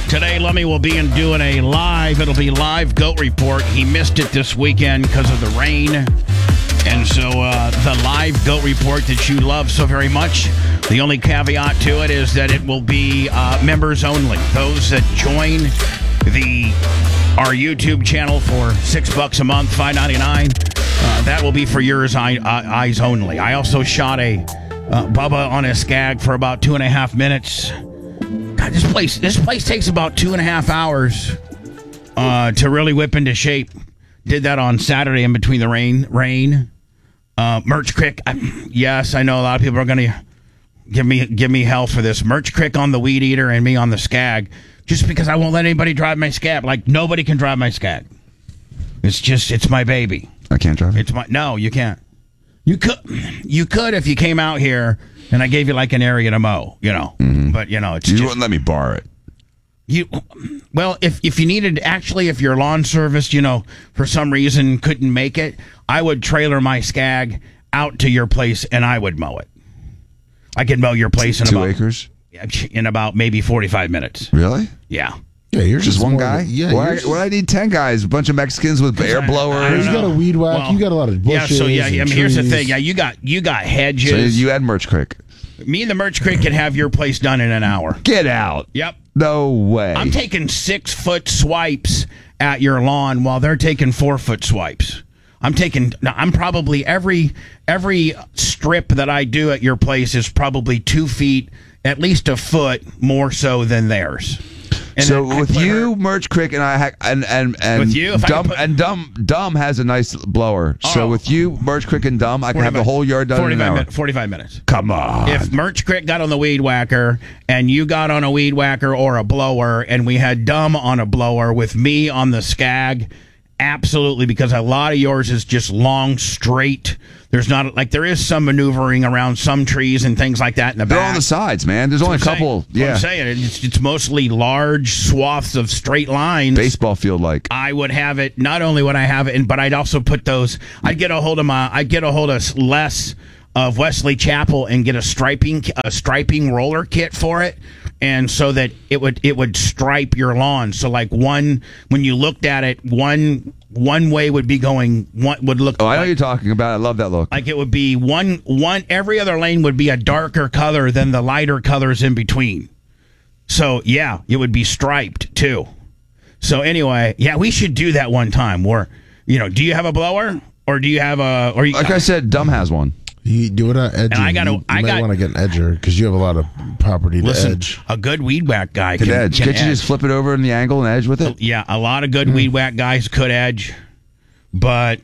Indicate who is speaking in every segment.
Speaker 1: Today, Lummy will be doing a live. It'll be live goat report. He missed it this weekend because of the rain. And so the live goat report that you love so very much, the only caveat to it is that it will be members only. Those that join our YouTube channel for $6 a month, $5.99, that will be for yours eyes only. I also shot a Bubba on a skag for about 2.5 minutes. God, this place takes about 2.5 hours to really whip into shape. Did that on Saturday in between the rain. Merch Crick, yes, I know a lot of people are going to give me hell for this. Merch Crick on the Weed Eater and me on the skag, just because I won't let anybody drive my skag. Like, nobody can drive my skag. It's my baby.
Speaker 2: I can't drive it?
Speaker 1: No, you can't. You could if you came out here and I gave you like an area to mow, Mm-hmm. But it's
Speaker 2: you wouldn't let me borrow it.
Speaker 1: Well, if you needed, actually, if your lawn service, for some reason couldn't make it, I would trailer my skag out to your place and I would mow it. I could mow your place in
Speaker 2: 2 acres?
Speaker 1: In about maybe 45 minutes.
Speaker 2: Really?
Speaker 1: Yeah.
Speaker 3: Yeah, you're
Speaker 2: just one guy?
Speaker 3: Yeah.
Speaker 2: Why I need 10 guys? A bunch of Mexicans with air blowers.
Speaker 3: You got a weed whack.
Speaker 1: Well,
Speaker 3: you got a lot of bushes.
Speaker 1: Here's the thing. Yeah, you got hedges.
Speaker 2: So you had Merch Crick.
Speaker 1: Me and the Merch Crick can have your place done in an hour.
Speaker 2: Get out.
Speaker 1: Yep.
Speaker 2: No way.
Speaker 1: I'm taking 6-foot swipes at your lawn while they're taking 4-foot swipes. I'm probably every strip that I do at your place is probably 2 feet, at least a foot more so than theirs. And
Speaker 2: so with you, Merch Crick, and I and
Speaker 1: with you,
Speaker 2: Dumb has a nice blower. Oh. So with you, Merch Crick, and Dumb, I can have the whole yard done in an hour.
Speaker 1: 45 minutes.
Speaker 2: Come on.
Speaker 1: If Merch Crick got on the weed whacker and you got on a weed whacker or a blower, and we had Dumb on a blower with me on the skag, absolutely, because a lot of yours is just long, straight. There's not there is some maneuvering around some trees and things like that in the back.
Speaker 2: They're on the sides, man. There's only a couple. Yeah,
Speaker 1: I'm saying it's mostly large swaths of straight lines.
Speaker 2: Baseball field like.
Speaker 1: I would have it. Not only would I have it, but I'd also put those. I'd get a hold of Les of Wesley Chapel and get a striping roller kit for it. And so that it would stripe your lawn. So like when you looked at it, one way would be going, one would look.
Speaker 2: Oh, I know what you're talking about. I love that look.
Speaker 1: Like it would be one. Every other lane would be a darker color than the lighter colors in between. So yeah, it would be striped too. So anyway, yeah, we should do that one time. Where do you have a blower or do you have a? Or
Speaker 2: like I said, Dumb has one.
Speaker 3: You do it on edge.
Speaker 1: And
Speaker 3: I want to get an edger because you have a lot of property to edge.
Speaker 1: A good weed whack guy can
Speaker 2: edge. Can't you just flip it over in the angle and edge with it?
Speaker 1: Yeah, a lot of good weed whack guys could edge, but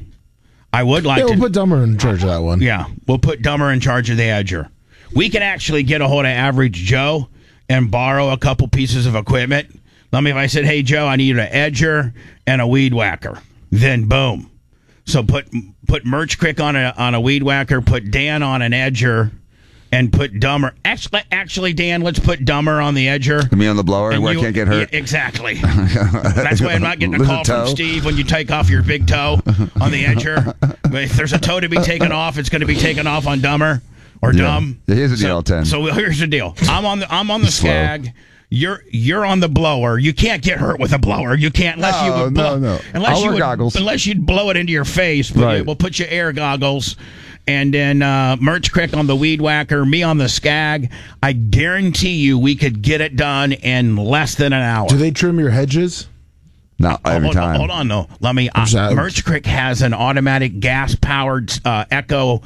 Speaker 1: I would like to.
Speaker 3: We'll put Dumber in charge of that one.
Speaker 1: Yeah, we'll put Dumber in charge of the edger. We can actually get a hold of Average Joe and borrow a couple pieces of equipment. If I said, "Hey Joe, I need an edger and a weed whacker," then boom. So put Merch Crick on a weed whacker, put Dan on an edger, and put Dumber. Actually, Dan, let's put Dumber on the edger.
Speaker 2: Me on the blower where I can't get hurt.
Speaker 1: Yeah, exactly. That's why I'm not getting a call from Steve when you take off your big toe on the edger. If there's a toe to be taken off, it's going to be taken off on Dumber or Dumb.
Speaker 2: Here's the deal, 10.
Speaker 1: So here's the deal. I'm on the skag. You're on the blower. You can't get hurt with a blower. You can't unless you would blow.
Speaker 2: No.
Speaker 1: Unless you'd blow it into your face. But
Speaker 2: right.
Speaker 1: We'll put your air goggles, and then Merch Crick on the weed whacker, me on the skag. I guarantee you, we could get it done in less than an hour.
Speaker 3: Do they trim your hedges?
Speaker 2: Not every time.
Speaker 1: Hold on, though. Let me. Merch Crick has an automatic gas-powered Echo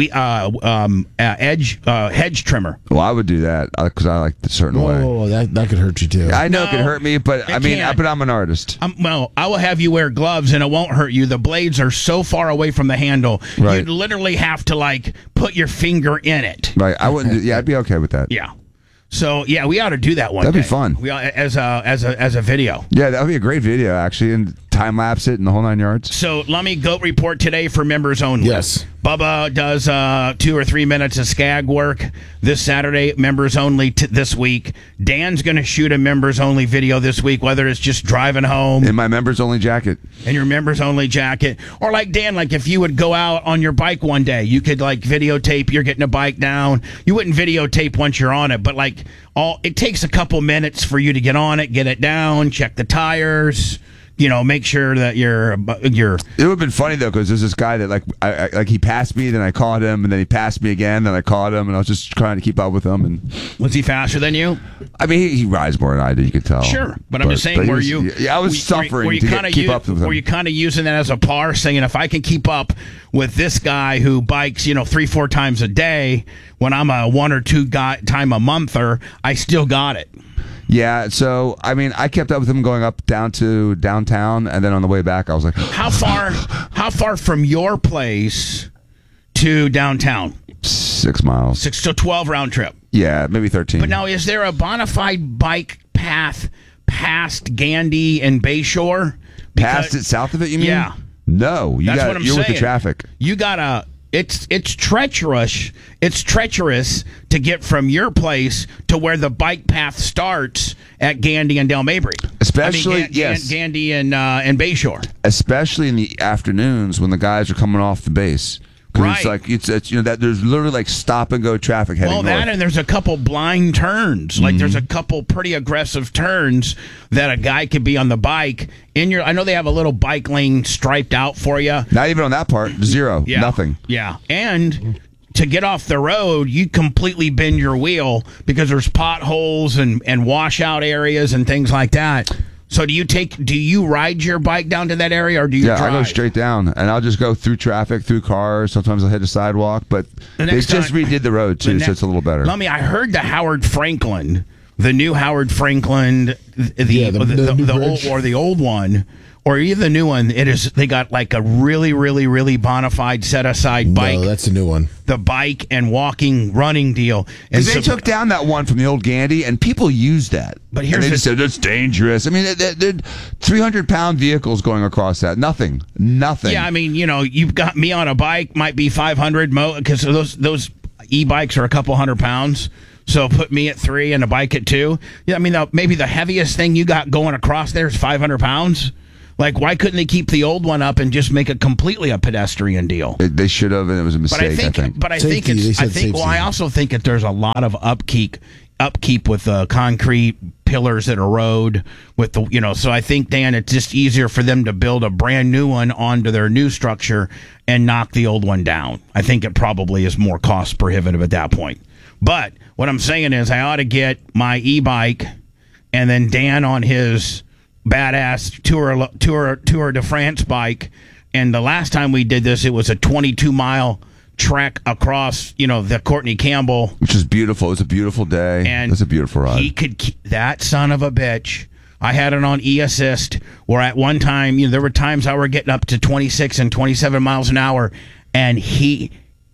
Speaker 1: hedge trimmer.
Speaker 2: Well, I would do that because I like the certain way.
Speaker 3: Oh, that could hurt you too.
Speaker 2: I know it could hurt me, but but I'm an artist.
Speaker 1: Well, I will have you wear gloves, and it won't hurt you. The blades are so far away from the handle,
Speaker 2: right.
Speaker 1: You literally have to put your finger in it.
Speaker 2: Right. I wouldn't. I'd be okay with that.
Speaker 1: Yeah. So we ought to do that one.
Speaker 2: That'd
Speaker 1: day.
Speaker 2: be fun.
Speaker 1: We ought, as a video.
Speaker 2: Yeah, that would be a great video actually. And time-lapse it and the whole 9 yards.
Speaker 1: So let me goat report today for members only.
Speaker 3: Yes.
Speaker 1: Bubba does 2 or 3 minutes of skag work this Saturday, members only this week. Dan's going to shoot a members only video this week, whether it's just driving home.
Speaker 2: In my members-only jacket.
Speaker 1: In your members-only jacket. Or like Dan, like if you would go out on your bike one day, you could like videotape you're getting a bike down. You wouldn't videotape once you're on it, but like it takes a couple minutes for you to get on it, get it down, check the tires. Make sure that you're. It
Speaker 2: would have been funny though, because there's this guy that like he passed me, then I caught him, and then he passed me again, then I caught him, and I was just trying to keep up with him. And
Speaker 1: was he faster than you?
Speaker 2: I mean, he rides more than I do. You could tell.
Speaker 1: Sure, but I'm just saying,
Speaker 2: I was suffering to keep up with him.
Speaker 1: Were you kind of using that as a par, saying if I can keep up with this guy who bikes, 3-4 times a day, when I'm a 1 or 2 time a monther, I still got it.
Speaker 2: Yeah, so I mean, I kept up with him going up down to downtown, and then on the way back, I was like,
Speaker 1: "How far from your place to downtown?"
Speaker 2: 6 miles.
Speaker 1: 6 to 12 round trip.
Speaker 2: Yeah, maybe 13.
Speaker 1: But now, is there a bona fide bike path past Gandy and Bayshore?
Speaker 2: Past it, south of it, you mean?
Speaker 1: Yeah.
Speaker 2: No,
Speaker 1: That's what I'm saying.
Speaker 2: With the traffic.
Speaker 1: You gotta. It's treacherous. It's treacherous to get from your place to where the bike path starts at Gandy and Del Mabry.
Speaker 2: Especially,
Speaker 1: Gandy and Bayshore.
Speaker 2: Especially in the afternoons when the guys are coming off the base.
Speaker 1: Right.
Speaker 2: It's like that there's literally like stop and go traffic heading north.
Speaker 1: And there's a couple blind turns. Like there's a couple pretty aggressive turns that a guy could be on the bike I know they have a little bike lane striped out for you.
Speaker 2: Not even on that part. Zero.
Speaker 1: Yeah.
Speaker 2: Nothing.
Speaker 1: Yeah. And to get off the road, you completely bend your wheel because there's potholes and washout areas and things like that. So do you ride your bike down to that area, or do you drive?
Speaker 2: I go straight down, and I'll just go through traffic, through cars. Sometimes I'll hit a sidewalk, but they just redid the road, too, so it's a little better.
Speaker 1: I heard the Howard Franklin, the new Howard Franklin, the old one, or either the new one, they got like a really, really, really bona fide set-aside bike.
Speaker 3: No, that's a new one.
Speaker 1: The bike and walking, running deal. And
Speaker 2: they took down that one from the old Gandy, and people used that.
Speaker 1: But
Speaker 2: they just said, it's dangerous. I mean, they're 300-pound vehicles going across that. Nothing.
Speaker 1: Yeah, I mean, you've got me on a bike, might be 500, because those e-bikes are a couple 100 pounds. So put me at 3 and a bike at 2. Yeah, I mean, maybe the heaviest thing you got going across there is 500 pounds. Like, why couldn't they keep the old one up and just make it completely a pedestrian deal?
Speaker 2: They should have, and it was a mistake, I think.
Speaker 1: But I also think that there's a lot of upkeep with the concrete pillars that erode with the, so I think, Dan, it's just easier for them to build a brand new one onto their new structure and knock the old one down. I think it probably is more cost prohibitive at that point. But what I'm saying is I ought to get my e-bike and then Dan on his badass Tour de France bike. And the last time we did this, it was a 22-mile trek across, the Courtney Campbell.
Speaker 2: Which is beautiful. It was a beautiful day. And it was a beautiful ride.
Speaker 1: He could, that son of a bitch. I had it on e-assist, where at one time, there were times I were getting up to 26 and 27 miles an hour, and he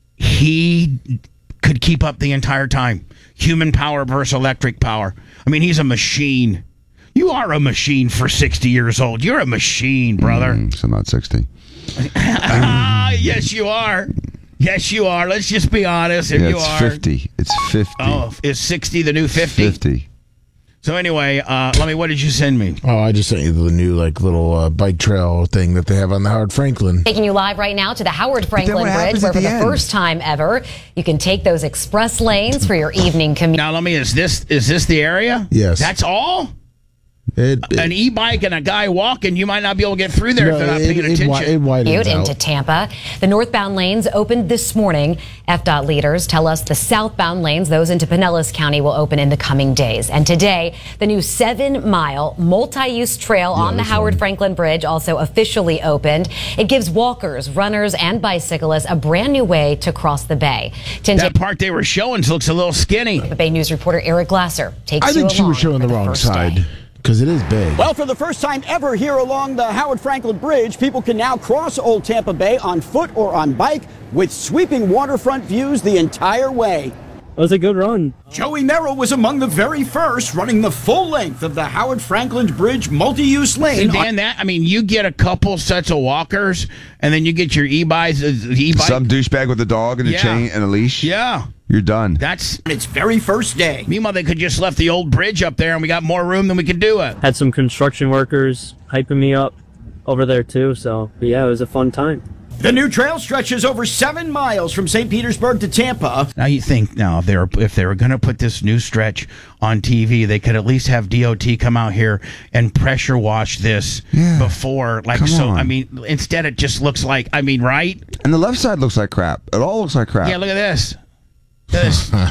Speaker 1: could keep up the entire time. Human power versus electric power. I mean, he's a machine. You are a machine for 60 years old. You're a machine, brother.
Speaker 2: So not 60.
Speaker 1: Yes, you are. Yes, you are. Let's just be honest.
Speaker 2: It's 50. It's 50.
Speaker 1: Oh, is 60 the new 50?
Speaker 2: 50.
Speaker 1: So anyway, what did you send me?
Speaker 3: Oh, I just sent you the new little bike trail thing that they have on the Howard Franklin.
Speaker 4: Taking you live right now to the Howard Franklin Bridge, where for the first time ever, you can take those express lanes for your evening commute.
Speaker 1: Now, is this the area?
Speaker 3: Yes.
Speaker 1: That's all? An e-bike and a guy walking, you might not be able to get through there if they're not paying attention.
Speaker 4: Into Tampa. The northbound lanes opened this morning. FDOT leaders tell us the southbound lanes, those into Pinellas County, will open in the coming days. And today, the new 7-mile multi-use trail on the Howard Franklin Bridge also officially opened. It gives walkers, runners, and bicyclists a brand new way to cross the bay.
Speaker 1: That part they were showing looks a little skinny.
Speaker 4: The Bay News reporter Eric Glasser takes you along.
Speaker 3: I think she was showing the wrong side. Because it is big.
Speaker 5: Well, for the first time ever here along the Howard Franklin Bridge, people can now cross Old Tampa Bay on foot or on bike with sweeping waterfront views the entire way.
Speaker 6: It was a good run.
Speaker 5: Joey Merrill was among the very first, running the full length of the Howard Franklin Bridge multi-use lane.
Speaker 1: See, Dan, you get a couple sets of walkers, and then you get your e-bikes.
Speaker 2: Some douchebag with a dog and a chain and a leash.
Speaker 1: Yeah.
Speaker 2: You're done.
Speaker 1: That's
Speaker 5: its very first day.
Speaker 1: Meanwhile, they could just left the old bridge up there, and we got more room than we could do it.
Speaker 6: Had some construction workers hyping me up over there, too. So, yeah, it was a fun time.
Speaker 5: The new trail stretches over 7 miles from St. Petersburg to Tampa.
Speaker 1: Now you think, if they were going to put this new stretch on TV, they could at least have DOT come out here and pressure wash this before. Instead it just looks like, right?
Speaker 2: And the left side looks like crap. It all looks like crap.
Speaker 1: Yeah, look at this. A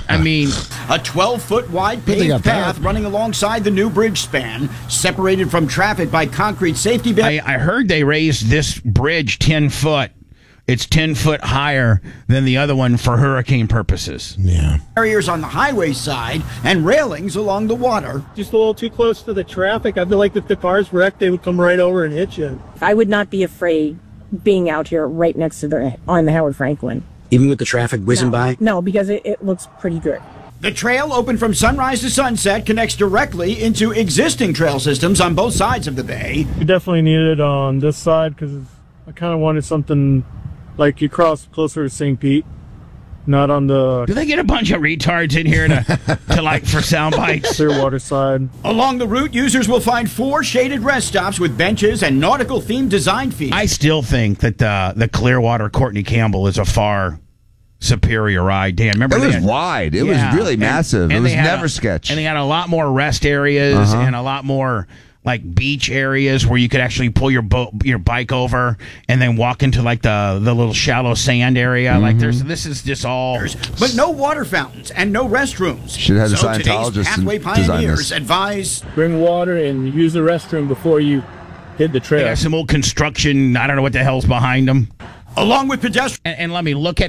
Speaker 5: 12-foot wide paved path running alongside the new bridge span, separated from traffic by concrete safety barriers.
Speaker 1: I heard they raised this bridge 10 foot. It's 10 foot higher than the other one for hurricane purposes.
Speaker 3: Yeah.
Speaker 5: Barriers on the highway side and railings along the water.
Speaker 6: Just a little too close to the traffic. I feel like if the cars wrecked, they would come right over and hit you.
Speaker 7: I would not be afraid being out here right next to on the Howard Franklin.
Speaker 8: Even with the traffic whizzing by?
Speaker 7: No, because it looks pretty good.
Speaker 5: The trail, open from sunrise to sunset, connects directly into existing trail systems on both sides of the bay.
Speaker 6: We definitely needed it on this side because I kind of wanted something like you cross closer to St. Pete, not on the...
Speaker 1: Do they get a bunch of retards in here for sound bites?
Speaker 6: Clearwater side.
Speaker 5: Along the route, users will find 4 shaded rest stops with benches and nautical-themed design features.
Speaker 1: I still think that the Clearwater Courtney Campbell is a far superior ride. Dan, remember
Speaker 2: it was wide. It was really massive. It was never sketch.
Speaker 1: And they had a lot more rest areas and a lot more beach areas where you could actually pull your bike over and then walk into the little shallow sand area. This is just all,
Speaker 5: but no water fountains and no restrooms.
Speaker 2: Should have the
Speaker 5: so
Speaker 2: Scientologists
Speaker 5: pathway pioneers advise
Speaker 6: bring water and use the restroom before you hit the trail.
Speaker 1: Yeah, some old construction. I don't know what the hell's behind them.
Speaker 5: Along with pedestrians.
Speaker 1: And let me look at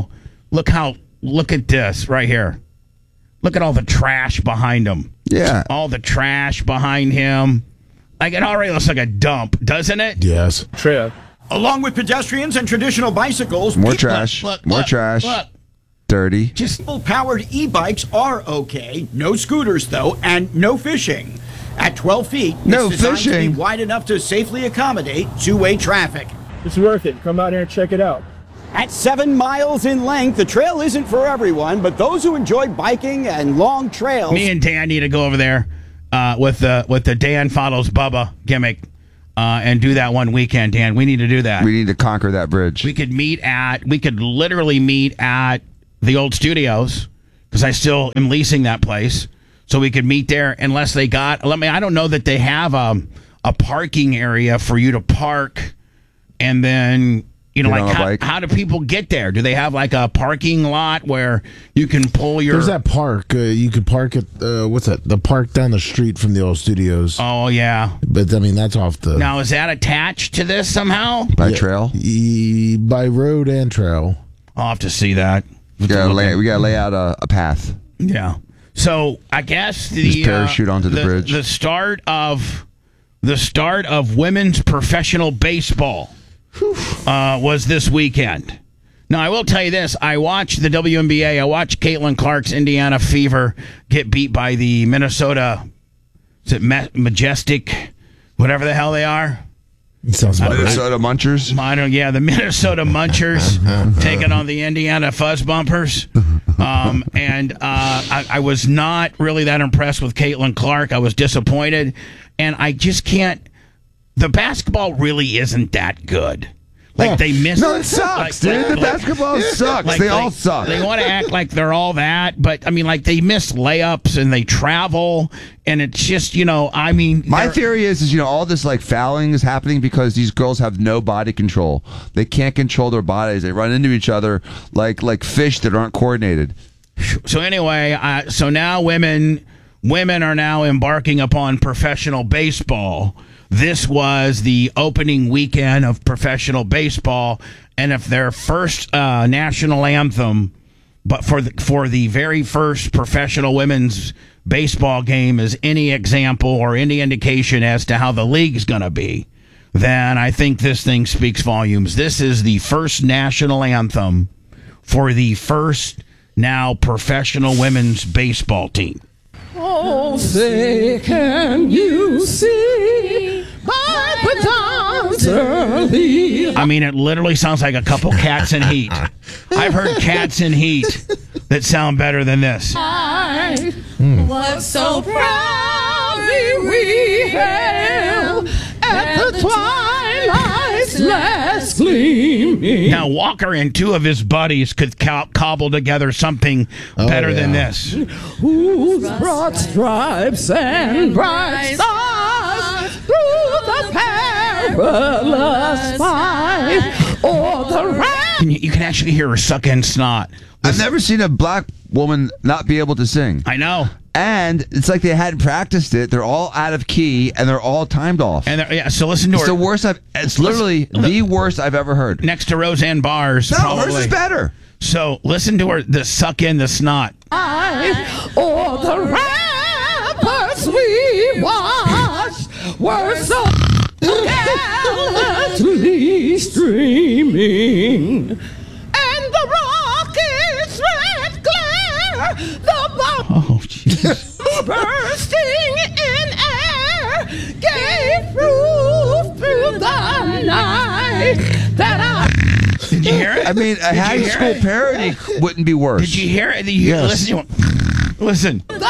Speaker 1: this right here. Look at all the trash behind him.
Speaker 2: Yeah.
Speaker 1: All the trash behind him. It already looks like a dump, doesn't it?
Speaker 3: Yes.
Speaker 6: Trail.
Speaker 5: Along with pedestrians and traditional bicycles.
Speaker 2: More trash. More trash. Dirty.
Speaker 5: Just people-powered e-bikes are okay. No scooters, though, and no fishing. At 12 feet,
Speaker 2: no
Speaker 5: it's designed
Speaker 2: fishing.
Speaker 5: to be wide enough to safely accommodate two-way traffic.
Speaker 6: It's worth it. Come out here and check it out.
Speaker 5: At 7 miles in length, the trail isn't for everyone, but those who enjoy biking and long trails.
Speaker 1: Me and Dan need to go over there with the Dan follows Bubba gimmick and do that one weekend, Dan. We need to do that.
Speaker 2: We need to conquer that bridge.
Speaker 1: We could literally meet at the old studios because I still am leasing that place. So we could meet there unless they got, I don't know that they have a parking area for you to park and then... how do people get there? Do they have a parking lot where you can pull your...
Speaker 3: There's that park. You could park at, what's that? The park down the street from the old studios.
Speaker 1: Oh, yeah.
Speaker 3: But, that's off the...
Speaker 1: Now, is that attached to this somehow?
Speaker 2: By trail?
Speaker 3: By road and trail.
Speaker 1: I'll have to see that.
Speaker 2: We got to lay out a path.
Speaker 1: Yeah. So, I guess
Speaker 2: just parachute onto the bridge.
Speaker 1: The start of women's professional baseball was this weekend. Now, I will tell you this. I watched the WNBA. I watched Caitlin Clark's Indiana Fever get beat by the Minnesota, Majestic, whatever the hell they are.
Speaker 3: It sounds about
Speaker 2: Minnesota
Speaker 3: right.
Speaker 2: Munchers?
Speaker 1: The Minnesota Munchers taking on the Indiana Fuzz Bumpers. I was not really that impressed with Caitlin Clark. I was disappointed. And I just can't... The basketball really isn't that good. They miss.
Speaker 2: No, it sucks, dude. The basketball sucks. They all suck.
Speaker 1: They want to act like they're all that, but they miss layups and they travel, and it's just
Speaker 2: My theory is all this fouling is happening because these girls have no body control. They can't control their bodies. They run into each other like fish that aren't coordinated.
Speaker 1: So anyway, so now women are now embarking upon professional baseball. This was the opening weekend of professional baseball, and if their first national anthem, but for the very first professional women's baseball game is any example or any indication as to how the league's going to be, then I think this thing speaks volumes. This is the first national anthem for the first now professional women's baseball team.
Speaker 9: Oh, say can you see by the dawn's early...
Speaker 1: I mean, it literally sounds like a couple Cats in Heat. I've heard Cats in Heat that sound better than this.
Speaker 9: I was so proudly we hailed at the twilight's last gleaming.
Speaker 1: Now, Walker and two of his buddies could cobble together something better than this.
Speaker 9: Whose broad stripes and bright stars through the perilous fight o'er the
Speaker 1: You can actually hear her suck in snot.
Speaker 2: I've never seen a black woman not be able to sing.
Speaker 1: I know.
Speaker 2: And it's like they hadn't practiced it. They're all out of key and they're all timed off.
Speaker 1: And so listen to her.
Speaker 2: It's the worst it's literally the worst I've ever heard.
Speaker 1: Next to Roseanne Barr's.
Speaker 2: No,
Speaker 1: probably.
Speaker 2: hers is better.
Speaker 1: So listen to her suck in the snot.
Speaker 9: Or the rappers we watched were so gallantly streaming. And the rocket's red glare, the bomb bursting in air, gave proof through the night that
Speaker 1: Did you hear it?
Speaker 2: I mean, a high school parody wouldn't be worse.
Speaker 1: Did you hear it?
Speaker 3: Yes.
Speaker 1: Listen.
Speaker 9: the